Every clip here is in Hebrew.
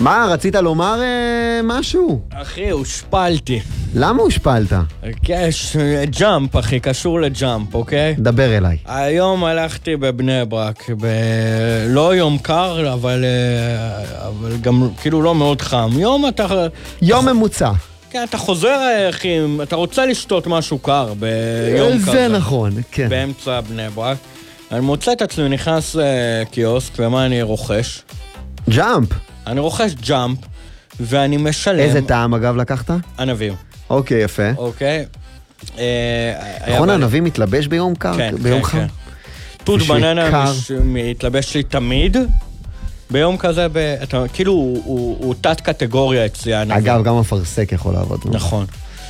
מה, רצית לומר משהו? אחי, הושפלתי. למה הושפלת? יש ג'אמפ, אחי, קשור לג'אמפ, אוקיי? דבר אליי. היום הלכתי בבני ברק, לא יום קר, אבל גם כאילו לא מאוד חם. יום ממוצע. כן, אתה חוזר, אחי, אתה רוצה לשתות משהו קר ביום כזה. זה נכון, כן. באמצע בני ברק. אני מוצא את עצמי, נכנס קיוסק, ומה אני רוכש? ג'אמפ. אני רוכש ג'אמפ, ואני משלם... איזה טעם אגב לקחת? ענבים. אוקיי, יפה. אוקיי. נכון, ענבים מתלבש ביום קר? כן, ביום כן, חם? כן. תות בננה מתלבש לי תמיד. ביום כזה, כאילו הוא תת קטגוריה אצלי, הענבים. אגב, גם הפרסק יכול לעבוד. נכון.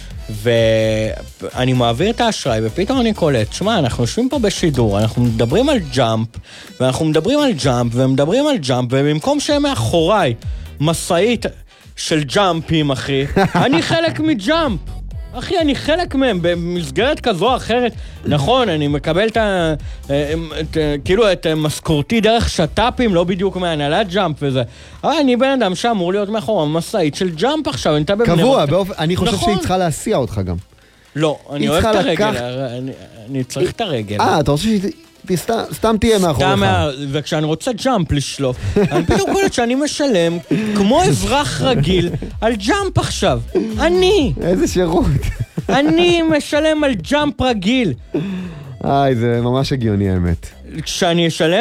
ואני מעביר את האשראי, ופתאום אני קולט, שמה, אנחנו יושבים פה בשידור, אנחנו מדברים על ג'אמפ, ואנחנו מדברים על ג'אמפ, ומדברים על ג'אמפ, ובמקום שהם מאחוריי מסעית של ג'אמפים, אחי, אני חלק מג'אמפ. אחי, אני חלק מהם, במסגרת כזו או אחרת. נכון, אני מקבל כאילו את משכורתי דרך שטאפים, לא בדיוק מהנהלת ג'אמפ וזה. אבל אני בן אדם שאמור להיות מאחורה מסעית של ג'אמפ עכשיו, אני תבא בבני ברק. קבוע, אני חושב שהיא צריכה להסיע אותך גם. לא, אני אוהב את הרגל, אני צריך את הרגל. אתה רוצה סתם תהיה מאחוריך. וכשאני רוצה ג'אמפ לשלוף, אני פתאום קולט שאני משלם כמו אזרח רגיל על ג'אמפ עכשיו. אני. איזה שירות. אני משלם על ג'אמפ רגיל. זה ממש הגיוני האמת. כשאני אשלם